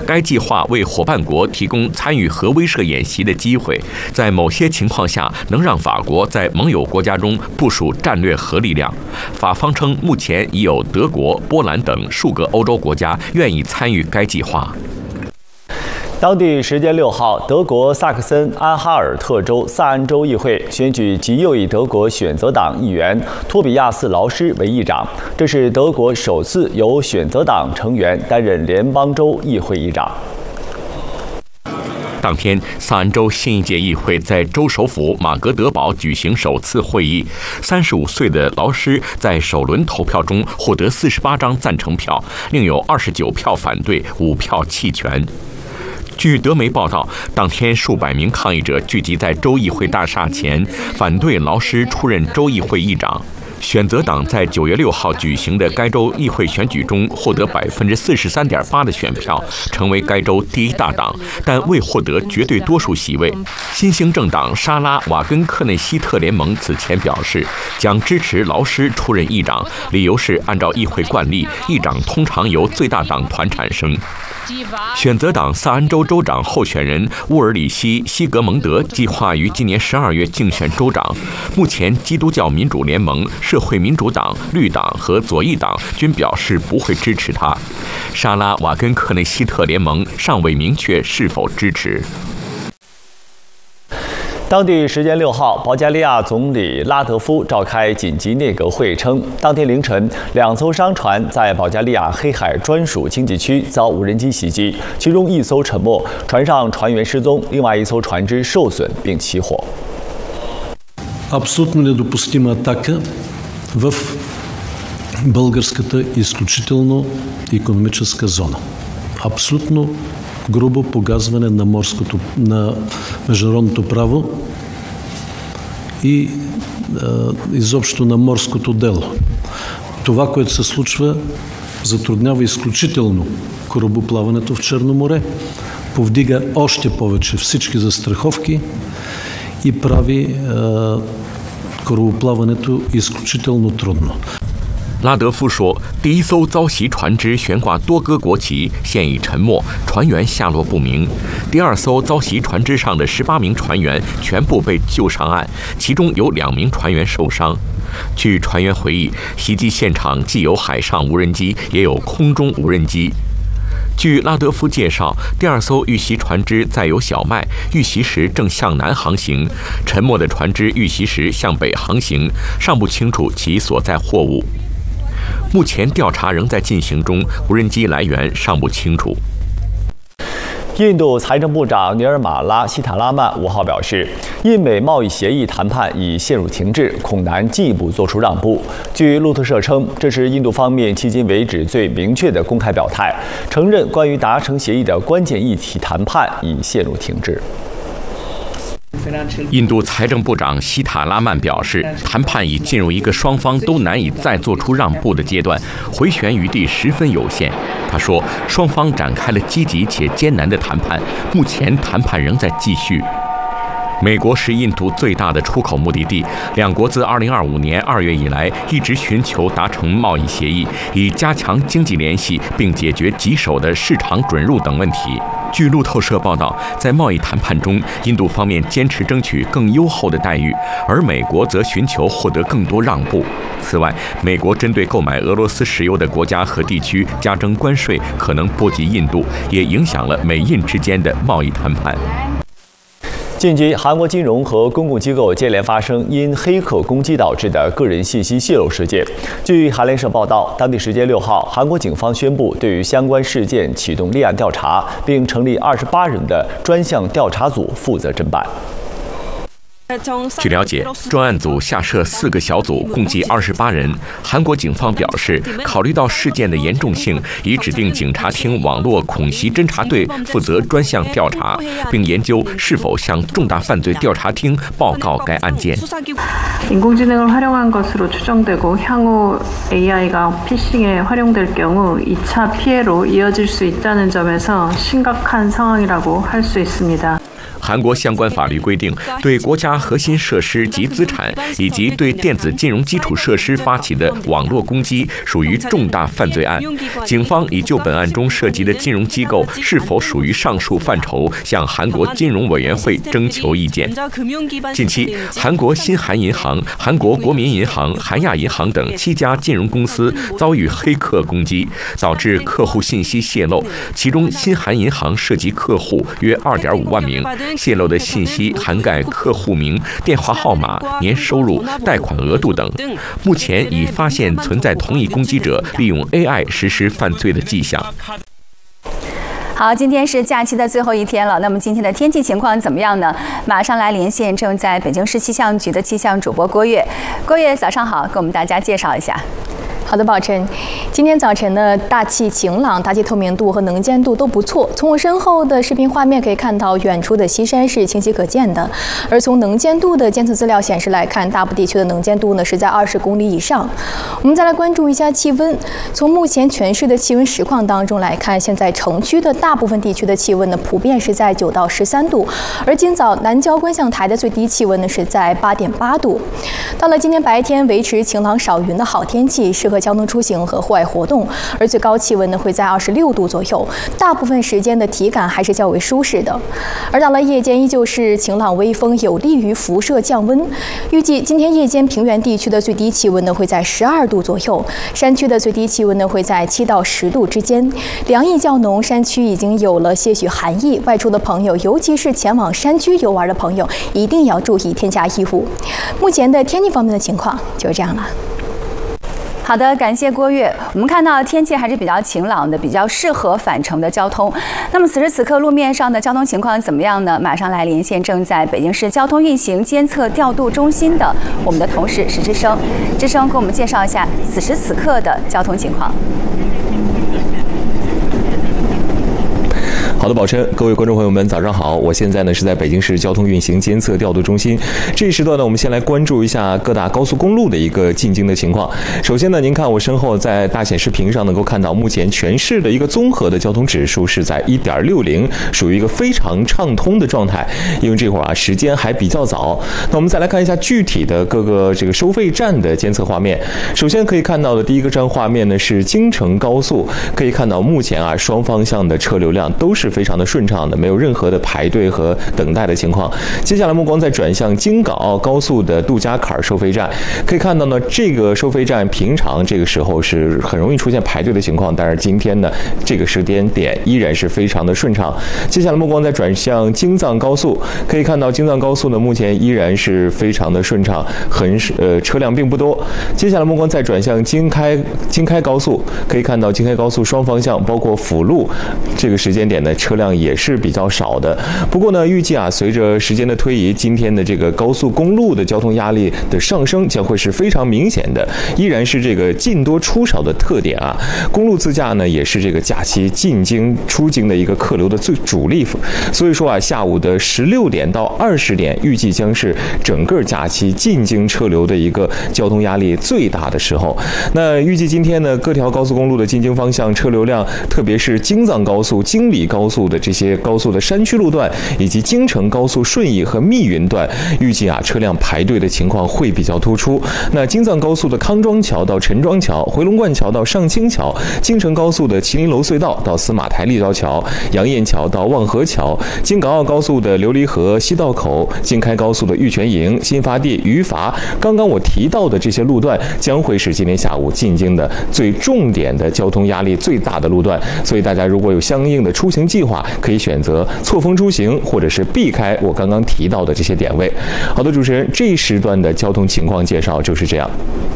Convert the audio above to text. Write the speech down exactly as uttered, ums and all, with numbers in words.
该计划为伙伴国提供参与核威慑演习的机会，在某些情况下能让法国在盟友国家中部署战略核力量。法方称，目前已有德国、波兰等数个欧洲国家愿意参与该计划。 当地时间六号，德国萨克森安哈尔特州萨安州议会选举极右翼德国选择党议员托比亚斯·劳施为议长，这是德国首次由选择党成员担任联邦州议会议长。 当天，萨安州新一届议会在州首府马格德堡举行首次会议。三十五岁的劳施在首轮投票中获得四十八张赞成票，另有二十九票反对，五票弃权。据德媒报道，当天数百名抗议者聚集在州议会大厦前，反对劳施出任州议会议长。选择党在九月六号举行的该州议会选举中获得百分之四十三点八的选票，成为该州第一大党，但未获得绝对多数席位。新兴政党沙拉瓦根克内希特联盟此前表示，将支持劳施出任议长，理由是按照议会惯例，议长通常由最大党团产生。选择党萨安州州长候选人乌尔里希·西格蒙德计划于今年十二月竞选州长。目前，基督教民主联盟、社会民主党、绿党和左翼党均表示不会支持他。沙拉瓦根克内希特联盟尚未明确是否支持。 当地时间六号，保加利亚总理拉德夫召开紧急内阁会，称当天凌晨两艘商船在保加利亚黑海专属经济区遭无人机袭击，其中一艘沉没，船上船员失踪，另外一艘船只受损并起火。 Абсолютно недопустима атака в българската изключително икономическа зона. Абсолютно грубо погазване на морското, на международното право и а, изобщо на морското дело. Това, което се случва, затруднява изключително корабоплаването в Черно море, повдига още повече всички застраховки и прави а, корабоплаването изключително трудно. 拉德夫说，第一艘遭袭船只悬挂多个国旗，现已沉没，船员下落不明。第二艘遭袭船只上的十八名船员全部被救上岸，其中有两名船员受伤。据船员回忆，袭击现场既有海上无人机，也有空中无人机。据拉德夫介绍，第二艘遇袭船只载有小麦，遇袭时正向南航行；沉没的船只遇袭时向北航行，尚不清楚其所在货物。目前调查仍在进行中，无人机来源尚不清楚。 印度财政部长尼尔马拉·希塔拉曼五号表示，印美贸易协议谈判已陷入停滞，恐难进一步做出让步。据路透社称，这是印度方面迄今为止最明确的公开表态，承认关于达成协议的关键议题谈判已陷入停滞。 印度财政部长希塔拉曼表示，谈判已进入一个双方都难以再做出让步的阶段，回旋余地十分有限。他说，双方展开了积极且艰难的谈判，目前谈判仍在继续。美国是印度最大的出口目的地，两国自二零二五年二月以来一直寻求达成贸易协议，以加强经济联系并解决棘手的市场准入等问题。据路透社报道，在贸易谈判中，印度方面坚持争取更优厚的待遇，而美国则寻求获得更多让步。此外，美国针对购买俄罗斯石油的国家和地区加征关税，可能波及印度，也影响了美印之间的贸易谈判。 近期，韩国金融和公共机构接连发生因黑客攻击导致的个人信息泄露事件。据韩联社报道，当地时间六号，韩国警方宣布对于相关事件启动立案调查，并成立二十八人的专项调查组负责侦办。 据了解，专案组下设四个小组，共计二十八人。韩国警方表示，考虑到事件的严重性，已指定警察厅网络恐袭侦查队负责专项调查，并研究是否向重大犯罪调查厅报告该案件。 인공지능을 활용한 것으로 추정되고 향후 에이아이가 피싱에 활용될 경우 이 차 피해로 이어질 수 있다는 점에서 심각한 상황이라고 할 수 있습니다. 韩国相关法律规定，对国家核心设施及资产以及对电子金融基础设施发起的网络攻击属于重大犯罪案。警方已就本案中涉及的金融机构是否属于上述范畴，向韩国金融委员会征求意见。近期，韩国新韩银行、韩国国民银行、韩亚银行等七家金融公司遭遇黑客攻击，导致客户信息泄露，其中新韩银行涉及客户约 二点五万名，泄露的信息涵盖客户名、电话号码、年收入、贷款额度等。目前已发现存在同一攻击者利用 A I 实施犯罪的迹象。 好，今天是假期的最后一天了。那么今天的天气情况怎么样呢？马上来连线正在北京市气象局的气象主播郭月。郭月，早上好，给我们大家介绍一下。 好的，宝晨，今天早晨呢，大气晴朗，大气透明度和能见度都不错。从我身后的视频画面可以看到，远处的西山是清晰可见的。而从能见度的监测资料显示来看，大部地区的能见度呢是在二十公里以上。我们再来关注一下气温。从目前全市的气温实况当中来看，现在城区的大部分地区的气温呢，普遍是在九到十三度。而今早南郊观象台的最低气温呢是在八点八度。到了今天白天，维持晴朗少云的好天气，适合交通出行和户外活动，而最高气温呢会在二十六度左右，大部分时间的体感还是较为舒适的。而到了夜间，依旧是晴朗微风，有利于辐射降温。预计今天夜间平原地区的最低气温呢会在十二度左右，山区的最低气温呢会在七到十度之间，凉意较浓，山区已经有了些许寒意。外出的朋友，尤其是前往山区游玩的朋友，一定要注意添加衣物。目前的天气方面的情况就是这样了。 好的，感谢郭月。我们看到天气还是比较晴朗的，比较适合返程的交通。那么此时此刻路面上的交通情况怎么样呢？马上来连线正在北京市交通运行监测调度中心的我们的同事石之声。之声给我们介绍一下此时此刻的交通情况。 好的，宝琛，各位观众朋友们，早上好！我现在呢是在北京市交通运行监测调度中心。这一时段呢，我们先来关注一下各大高速公路的一个进京的情况。首先呢，您看我身后在大显示屏上能够看到，目前全市的一个综合的交通指数是在 一点六零，属于一个非常畅通的状态。因为这会儿啊时间还比较早。那我们再来看一下具体的各个这个收费站的监测画面。首先可以看到的第一个站画面呢是京承高速，可以看到目前啊双方向的车流量都是非常的顺畅的，没有任何的排队和等待的情况。接下来目光再转向京港澳高速的杜家坎收费站，可以看到呢，这个收费站平常这个时候是很容易出现排队的情况，但是今天呢，这个时间点依然是非常的顺畅。接下来目光再转向京藏高速，可以看到京藏高速呢，目前依然是非常的顺畅，很呃车辆并不多。接下来目光再转向京开京开高速，可以看到京开高速双方向包括辅路，这个时间点呢，车辆也是比较少的。不过呢，预计啊，随着时间的推移，今天的这个高速公路的交通压力的上升将会是非常明显的，依然是这个进多出少的特点啊。公路自驾呢，也是这个假期进京出京的一个客流的最主力。所以说啊，下午的十六点到二十点，预计将是整个假期进京车流的一个交通压力最大的时候。那预计今天呢，各条高速公路的进京方向车流量，特别是京藏高速、京礼高速的这些高速的山区路段，以及京承高速顺义和密云段，预计啊车辆排队的情况会比较突出。那京藏高速的康庄桥到陈庄桥、回龙观桥到上清桥，京承高速的麒麟楼隧道到司马台立交桥、杨雁桥到望河桥，京港澳高速的琉璃河、西道口，京开高速的玉泉营、新发地、余阀，刚刚我提到的这些路段，将会是今天下午进京的最重点的交通压力最大的路段。所以大家如果有相应的出行计划，可以选择错峰出行，或者是避开我刚刚提到的这些点位。好的，主持人，这一时段的交通情况介绍就是这样。